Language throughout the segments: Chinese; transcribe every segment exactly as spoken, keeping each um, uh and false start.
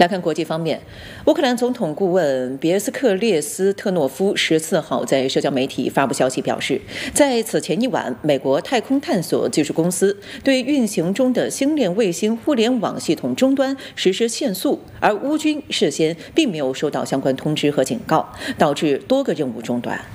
来看国际方面，乌克兰总统顾问别斯克列斯特诺夫十四号在社交媒体发布消息表示，在此前一晚，美国太空探索技术公司对运行中的星链卫星互联网系统终端实施限速，而乌军事先并没有收到相关通知和警告，导致多个任务中断。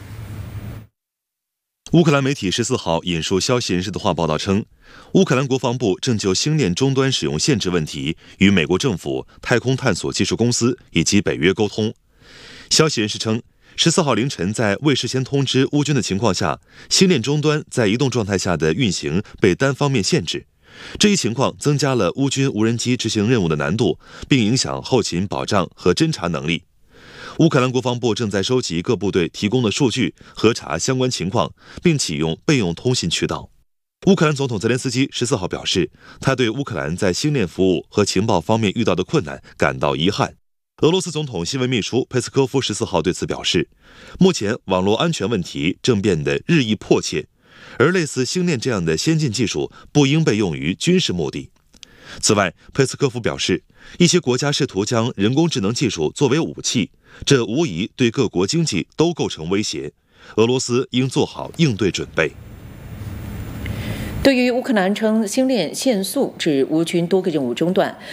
乌克兰媒体十四号引述消息人士的话报道称，乌克兰国防部正就星链终端使用限制问题与美国政府、太空探索技术公司以及北约沟通。消息人士称，十四号凌晨在未事先通知乌军的情况下，星链终端在移动状态下的运行被单方面限制。这一情况增加了乌军无人机执行任务的难度，并影响后勤保障和侦察能力。乌克兰国防部正在收集各部队提供的数据，核查相关情况，并启用备用通信渠道。乌克兰总统泽连斯基十四号表示，他对乌克兰在星链服务和情报方面遇到的困难感到遗憾。俄罗斯总统新闻秘书佩斯科夫十四号对此表示，目前网络安全问题正变得日益迫切，而类似星链这样的先进技术不应被用于军事目的。此外，佩斯科夫表示，一些国家试图将人工智能技术作为武器，这无疑对各国经济都构成威胁。俄罗斯应做好应对准备。 对于乌克兰称星链限速致乌军多个任务中断，